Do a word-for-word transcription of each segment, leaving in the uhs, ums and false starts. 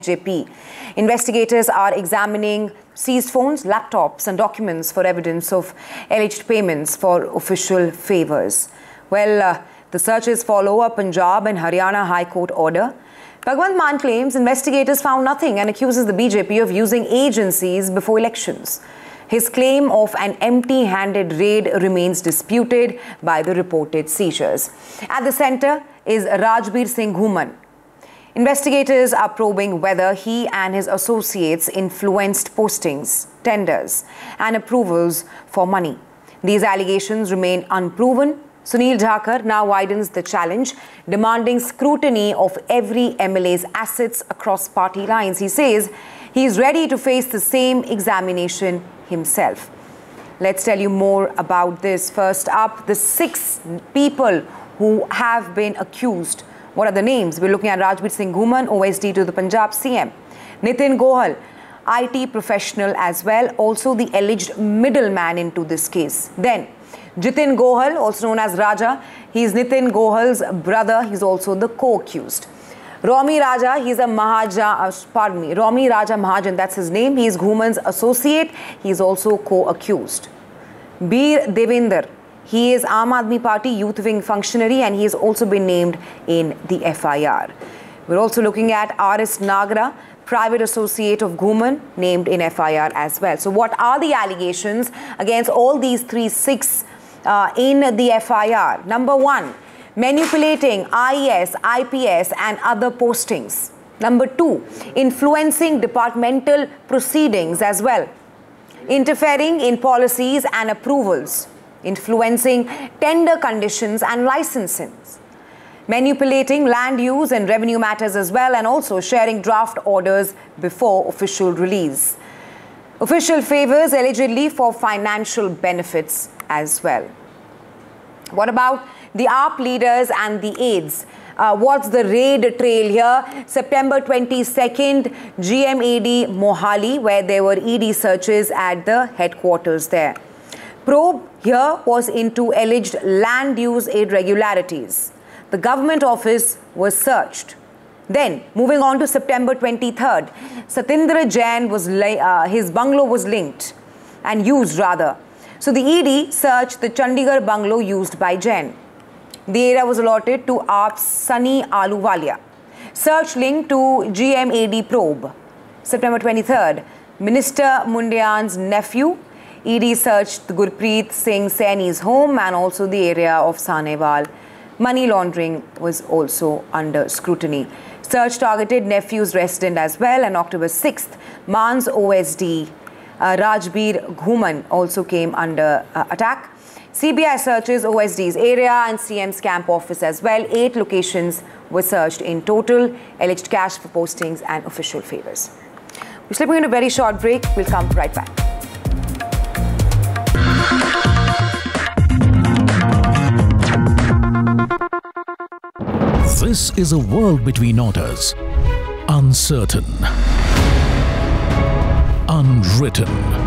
B J P. Investigators are examining seized phones, laptops and documents for evidence of alleged payments for official favours. Well, uh, the searches follow a Punjab and Haryana High Court order. Bhagwant Mann claims investigators found nothing and accuses the B J P of using agencies before elections. His claim of an empty-handed raid remains disputed by the reported seizures. At the centre is Rajbir Singh Ghuman. Investigators are probing whether he and his associates influenced postings, tenders and approvals for money. These allegations remain unproven. Sunil Dhakhar now widens the challenge, demanding scrutiny of every M L A's assets across party lines. He says he is ready to face the same examination himself. Let's tell you more about this. First up, the six people who have been accused. What are the names? We're looking at Rajbir Singh Ghuman, O S D to the Punjab C M. Nitin Gohal, I T professional as well, also the alleged middleman into this case. Then, Jitin Gohal, also known as Raja, he's Nitin Gohal's brother. He's also the co-accused. Romi Raja, he's a Mahajan, uh, pardon me, Romi Raja Mahajan, that's his name. He's Ghuman's associate. He's also co-accused. Bir Devinder, he is Aam Aadmi Party youth wing functionary and he has also been named in the F I R. We're also looking at R S Nagra, private associate of Ghuman, named in F I R as well. So what are the allegations against all these three, six uh, in the F I R? Number one, manipulating I E S, I P S and other postings. Number two, influencing departmental proceedings as well. Interfering in policies and approvals. Influencing tender conditions and licensing, manipulating land use and revenue matters as well, and also sharing draft orders before official release. Official favours allegedly for financial benefits as well. What about the A A P leaders and the aides? Uh, what's the raid trail here? September twenty-second, G M A D Mohali, where there were E D searches at the headquarters there. Probe here was into alleged land use irregularities. The government office was searched. Then, moving on to September twenty-third, Satindra Jain was uh, his bungalow was linked and used rather. So the E D searched the Chandigarh bungalow used by Jain. The area was allotted to A A P's Sunny Ahluwalia. Search linked to G M A D probe. September twenty-third, Minister Mundian's nephew. E D searched Gurpreet Singh Saini's home and also the area of Sanewal. Money laundering was also under scrutiny. Search targeted nephew's resident as well, and October sixth, Man's O S D uh, Rajbir Ghuman also came under uh, attack. C B I searches O S D's area and C M's camp office as well. Eight locations were searched in total, alleged cash for postings and official favours. We're slipping into a very short break. We'll come right back. This is a world between orders, uncertain, unwritten.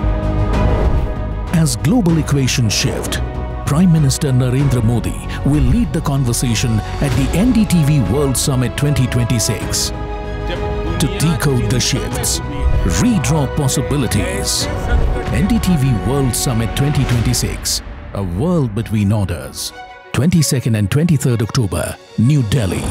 As global equations shift, Prime Minister Narendra Modi will lead the conversation at the N D T V World Summit twenty twenty-six. To decode the shifts, redraw possibilities. N D T V World Summit twenty twenty-six, a world between orders. twenty-second and twenty-third October, New Delhi.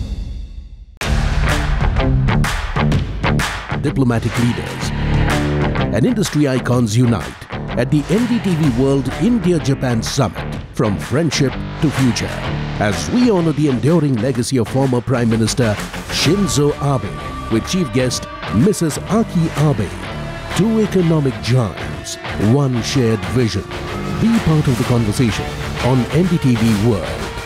Diplomatic leaders and industry icons unite at the N D T V World India-Japan Summit, from friendship to future, as we honor the enduring legacy of former Prime Minister Shinzo Abe with chief guest Missus Aki Abe. Two economic giants, one shared vision. Be part of the conversation on N D T V World.